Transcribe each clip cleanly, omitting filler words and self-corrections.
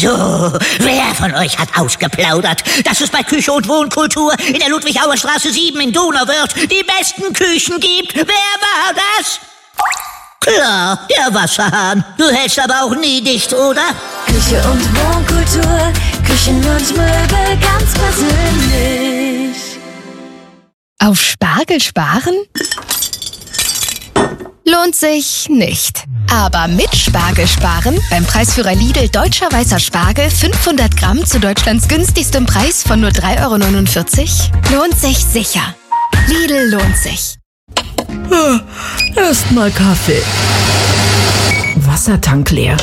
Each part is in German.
So, wer von euch hat ausgeplaudert, dass es bei Küche und Wohnkultur in der Ludwig-Auer-Straße 7 in Donauwörth die besten Küchen gibt? Wer war das? Klar, der Wasserhahn. Du hältst aber auch nie dicht, oder? Küche und Wohnkultur, Küchen und Möbel ganz persönlich. Auf Spargel sparen? Lohnt sich nicht. Aber mit Spargel sparen, beim Preisführer Lidl Deutscher Weißer Spargel 500 Gramm zu Deutschlands günstigstem Preis von nur 3,49 €, lohnt sich sicher. Lidl lohnt sich. Erstmal Kaffee. Wassertank leer.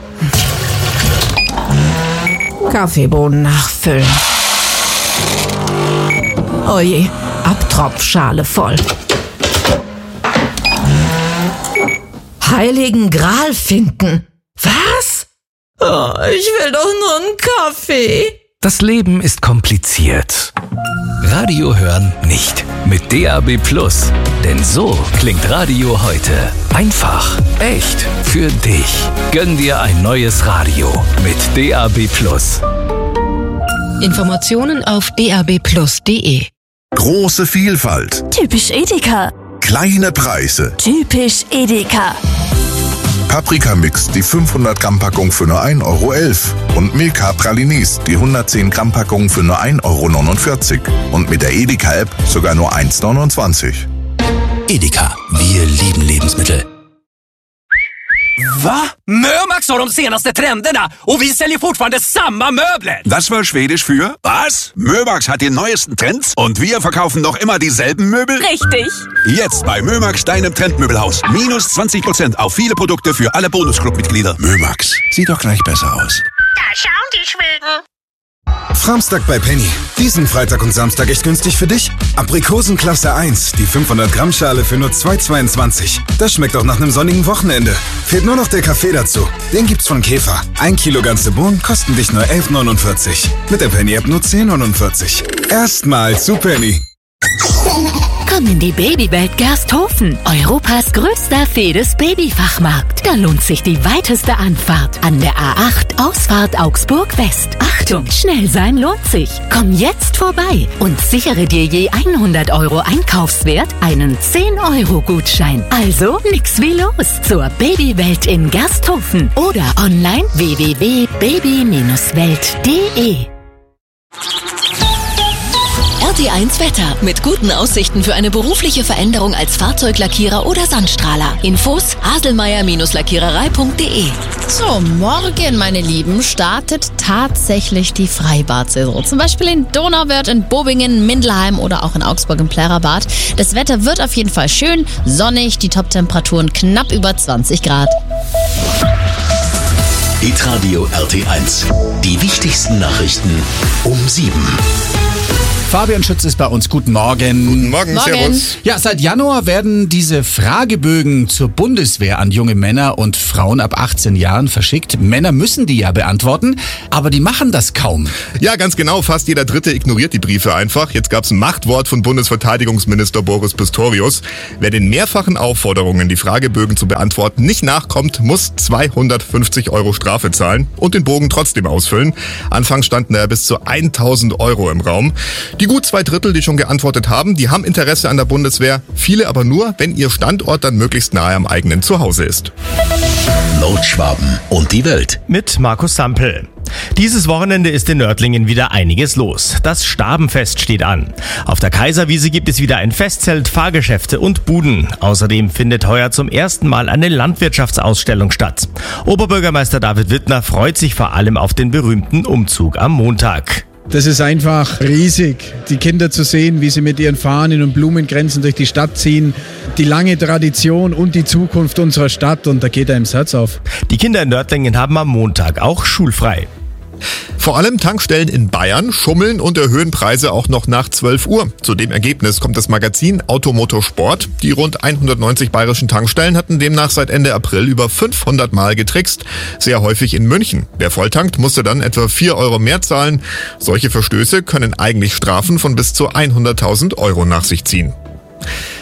Kaffeebohnen nachfüllen. Oje, Abtropfschale voll. Heiligen Gral finden. Was? Oh, ich will doch nur einen Kaffee. Das Leben ist kompliziert. Radio hören nicht. Mit DAB+. Denn so klingt Radio heute. Einfach, echt, für dich. Gönn dir ein neues Radio mit DAB+. Informationen auf dabplus.de. Große Vielfalt. Typisch Edeka. Kleine Preise. Typisch Edeka. Paprika-Mix, die 500 Gramm Packung für nur 1,11 € und Milka Pralinis, die 110 Gramm Packung für nur 1,49 € und mit der Edeka-App sogar nur 1,29 €. Edeka, wir lieben Lebensmittel. Va? Mömax har de senaste trenderna och vi säljer fortfarande samma möbler. Das war Schwedisch für? Was? Mömax hat die neuesten Trends und wir verkaufen noch immer dieselben Möbel? Richtig. Jetzt bei Mömax, deinem Trendmöbelhaus. Minus 20% auf viele Produkte für alle Bonusclub-Mitglieder. Mömax, sieht doch gleich besser aus. Da schauen die Schweden. Framstag bei Penny. Diesen Freitag und Samstag echt günstig für dich. Aprikosen Klasse 1, die 500 Gramm Schale für nur 2,22. Das schmeckt auch nach einem sonnigen Wochenende. Fehlt nur noch der Kaffee dazu. Den gibt's von Käfer. 1 Kilo ganze Bohnen kosten dich nur 11,49. Mit der Penny-App nur 10,49. Erstmal zu Penny. Komm in die Babywelt Gersthofen, Europas größter Fedes-Babyfachmarkt. Da lohnt sich die weiteste Anfahrt an der A8 Ausfahrt Augsburg West. Achtung, schnell sein lohnt sich. Komm jetzt vorbei und sichere dir je 100 € Einkaufswert einen 10-€-Gutschein. Also nix wie los zur Babywelt in Gersthofen oder online www.baby-welt.de. RT1 Wetter. Mit guten Aussichten für eine berufliche Veränderung als Fahrzeuglackierer oder Sandstrahler. Infos haselmeier-lackiererei.de. So, morgen, meine Lieben, startet tatsächlich die Freibad-Saison. Zum Beispiel in Donauwörth, in Bobingen, Mindelheim oder auch in Augsburg im Plärrerbad. Das Wetter wird auf jeden Fall schön, sonnig, die Top-Temperaturen knapp über 20 Grad. Hitradio RT1. Die wichtigsten Nachrichten um 7. Fabian Schütz ist bei uns. Guten Morgen. Guten Morgen, servus. Ja, seit Januar werden diese Fragebögen zur Bundeswehr an junge Männer und Frauen ab 18 Jahren verschickt. Männer müssen die ja beantworten, aber die machen das kaum. Ja, ganz genau. Fast jeder Dritte ignoriert die Briefe einfach. Jetzt gab's ein Machtwort von Bundesverteidigungsminister Boris Pistorius. Wer den mehrfachen Aufforderungen, die Fragebögen zu beantworten, nicht nachkommt, muss 250 € Strafe zahlen und den Bogen trotzdem ausfüllen. Anfangs standen da bis zu 1.000 € im Raum. Die gut 2/3, die schon geantwortet haben, die haben Interesse an der Bundeswehr. Viele aber nur, wenn ihr Standort dann möglichst nahe am eigenen Zuhause ist. Nordschwaben und die Welt. Mit Markus Sampel. Dieses Wochenende ist in Nördlingen wieder einiges los. Das Stabenfest steht an. Auf der Kaiserwiese gibt es wieder ein Festzelt, Fahrgeschäfte und Buden. Außerdem findet heuer zum ersten Mal eine Landwirtschaftsausstellung statt. Oberbürgermeister David Wittner freut sich vor allem auf den berühmten Umzug am Montag. Das ist einfach riesig, die Kinder zu sehen, wie sie mit ihren Fahnen und Blumenkränzen durch die Stadt ziehen. Die lange Tradition und die Zukunft unserer Stadt, und da geht einem das Herz auf. Die Kinder in Nördlingen haben am Montag auch schulfrei. Vor allem Tankstellen in Bayern schummeln und erhöhen Preise auch noch nach 12 Uhr. Zu dem Ergebnis kommt das Magazin Automotor Sport. Die rund 190 bayerischen Tankstellen hatten demnach seit Ende April über 500 Mal getrickst. Sehr häufig in München. Wer volltankt, musste dann etwa 4 € mehr zahlen. Solche Verstöße können eigentlich Strafen von bis zu 100.000 € nach sich ziehen.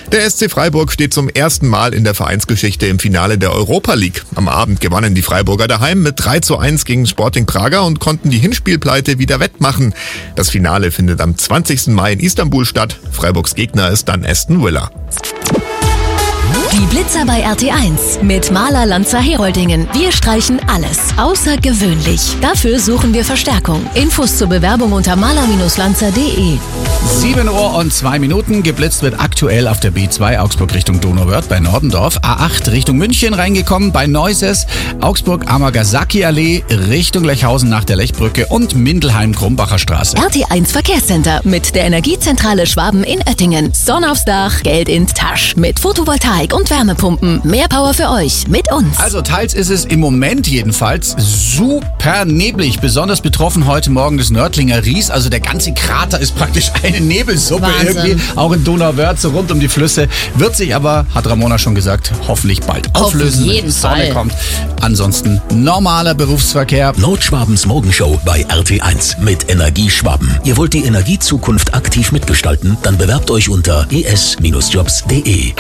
Der SC Freiburg steht zum ersten Mal in der Vereinsgeschichte im Finale der Europa League. Am Abend gewannen die Freiburger daheim mit 3:1 gegen Sporting Praga und konnten die Hinspielpleite wieder wettmachen. Das Finale findet am 20. Mai in Istanbul statt. Freiburgs Gegner ist dann Aston Villa. Die Blitzer bei RT1 mit Maler Lanzer Heroldingen. Wir streichen alles außergewöhnlich. Dafür suchen wir Verstärkung. Infos zur Bewerbung unter maler-lanzer.de. 7:02 Uhr. Geblitzt wird aktuell auf der B2 Augsburg Richtung Donauwörth bei Nordendorf. A8 Richtung München reingekommen bei Neuses. Augsburg Amagasaki Allee Richtung Lechhausen nach der Lechbrücke und Mindelheim-Krumbacher Straße. RT1 Verkehrscenter mit der Energiezentrale Schwaben in Oettingen. Sonne aufs Dach, Geld in Tasch. Mit Photovoltaik und Wärmepumpen. Mehr Power für euch mit uns. Also teils ist es im Moment jedenfalls super neblig. Besonders betroffen heute Morgen das Nördlinger Ries. Also der ganze Krater ist praktisch eine Nebelsuppe. Wahnsinn. Irgendwie. Auch in Donauwörth, so rund um die Flüsse. Wird sich aber, hat Ramona schon gesagt, hoffentlich bald auflösen, jeden wenn die Sonne Fall. kommt. Ansonsten normaler Berufsverkehr. Nordschwabens Morgenshow bei RT1 mit Energie Schwaben. Ihr wollt die Energiezukunft aktiv mitgestalten? Dann bewerbt euch unter es-jobs.de.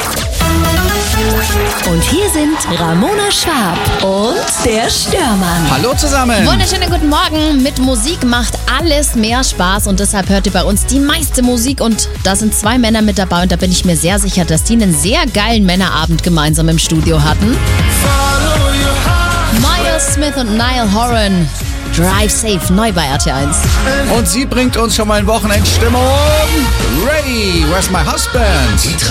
Und hier sind Ramona Schwab und der Störmann. Hallo zusammen. Wunderschönen guten Morgen. Mit Musik macht alles mehr Spaß und deshalb hört ihr bei uns die meiste Musik und da sind 2 Männer mit dabei und da bin ich mir sehr sicher, dass die einen sehr geilen Männerabend gemeinsam im Studio hatten. Miles Smith und Niall Horan. Drive Safe, neu bei RT1. Und sie bringt uns schon mal in Wochenendstimmung. Ray, where's my husband?